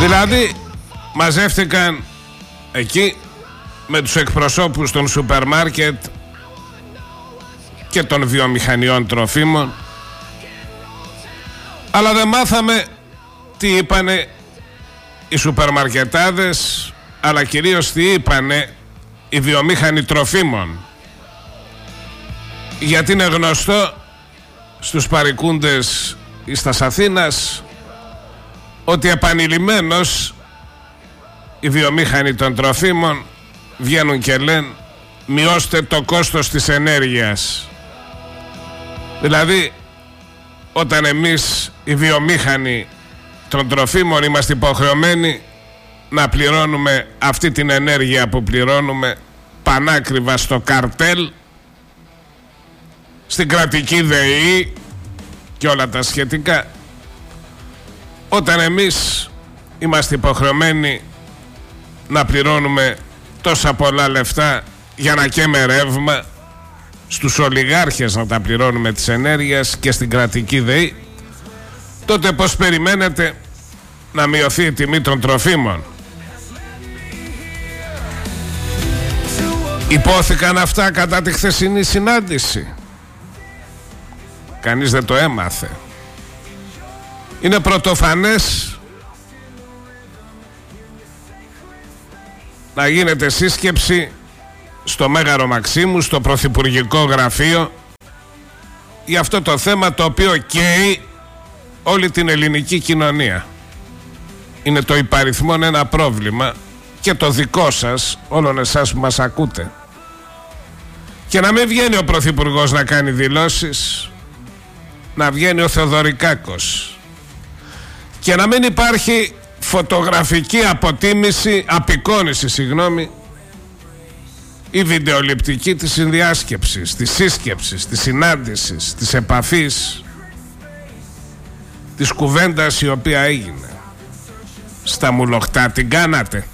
Δηλαδή μαζεύτηκαν εκεί με τους εκπροσώπους των σούπερ μάρκετ και των βιομηχανιών τροφίμων, αλλά δεν μάθαμε τι είπανε οι σούπερ μαρκετάδες, αλλά κυρίως τι είπανε οι βιομήχανοι τροφίμων. Γιατί είναι γνωστό στους παρικούντες της Αθήνας ότι επανειλημμένως οι βιομήχανοι των τροφίμων βγαίνουν και λένε μειώστε το κόστος της ενέργειας. Δηλαδή όταν εμείς οι βιομήχανοι των τροφίμων είμαστε υποχρεωμένοι να πληρώνουμε αυτή την ενέργεια που πληρώνουμε πανάκριβα στο καρτέλ, στην κρατική ΔΕΗ και όλα τα σχετικά, όταν εμείς είμαστε υποχρεωμένοι να πληρώνουμε τόσα πολλά λεφτά για να καίμε ρεύμα, στους ολιγάρχες να τα πληρώνουμε της ενέργειας και στην κρατική ΔΕΗ, τότε πώς περιμένετε να μειωθεί η τιμή των τροφίμων? Υπόθηκαν αυτά κατά τη χθεσινή συνάντηση? Κανείς δεν το έμαθε. Είναι πρωτοφανές να γίνεται σύσκεψη στο Μέγαρο Μαξίμου, στο Πρωθυπουργικό Γραφείο, για αυτό το θέμα το οποίο καίει όλη την ελληνική κοινωνία. Είναι το υπαριθμόν ένα πρόβλημα και το δικό σας, όλων εσάς που μας ακούτε. Και να μην βγαίνει ο Πρωθυπουργός να κάνει δηλώσεις, να βγαίνει ο Θεοδωρικάκος, και να μην υπάρχει φωτογραφική αποτίμηση, απεικόνηση ή βιντεοληπτική της συνδιάσκεψης, της σύσκεψης, της συνάντησης, της επαφής, της κουβέντας η οποία έγινε. Στα μουλοχτά την κάνατε?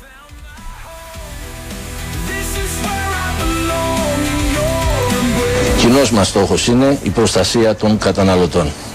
Κοινός μας στόχος είναι η προστασία των καταναλωτών.